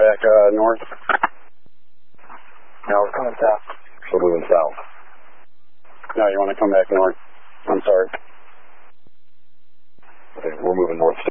back north? No, we're coming south. We're moving south. No, you want to come back north. I'm sorry. Okay, we're moving north